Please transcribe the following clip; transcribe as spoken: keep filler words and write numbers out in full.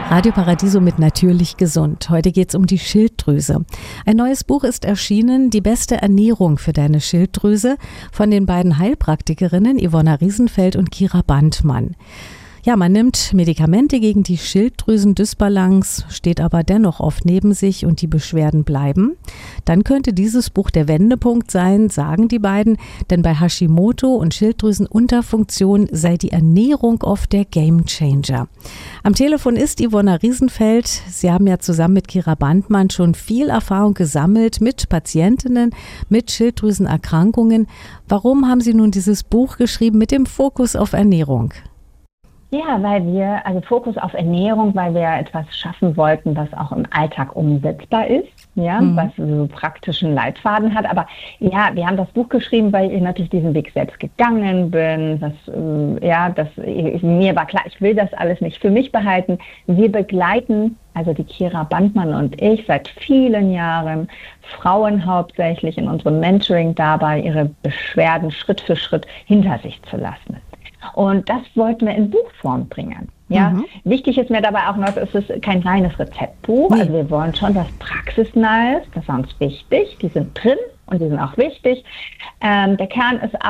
Radio Paradiso mit Natürlich Gesund. Heute geht es um die Schilddrüse. Ein neues Buch ist erschienen, Die beste Ernährung für deine Schilddrüse, von den beiden Heilpraktikerinnen Ivona Riesenfeld und Kira Bandmann. Ja, man nimmt Medikamente gegen die Schilddrüsendysbalance, steht aber dennoch oft neben sich und die Beschwerden bleiben. Dann könnte dieses Buch der Wendepunkt sein, sagen die beiden, denn bei Hashimoto und Schilddrüsenunterfunktion sei die Ernährung oft der Gamechanger. Am Telefon ist Ivona Riesenfeld. Sie haben ja zusammen mit Kira Bandmann schon viel Erfahrung gesammelt mit Patientinnen mit Schilddrüsenerkrankungen. Warum haben Sie nun dieses Buch geschrieben mit dem Fokus auf Ernährung? Ja, weil wir, also Fokus auf Ernährung, weil wir etwas schaffen wollten, was auch im Alltag umsetzbar ist, ja, mhm. was so praktischen Leitfaden hat. Aber ja, wir haben das Buch geschrieben, weil ich natürlich diesen Weg selbst gegangen bin. Was, äh, ja, das, ich, mir war klar, ich will das alles nicht für mich behalten. Wir begleiten, also die Kira Bandmann und ich, seit vielen Jahren Frauen hauptsächlich in unserem Mentoring dabei, ihre Beschwerden Schritt für Schritt hinter sich zu lassen. Und das wollten wir in Buchform bringen. Ja, mhm. Wichtig ist mir dabei auch noch, es ist kein reines Rezeptbuch. Nee. Also wir wollen schon, dass praxisnah ist. Das ist uns wichtig. Die sind drin und die sind auch wichtig. Ähm, der Kern ist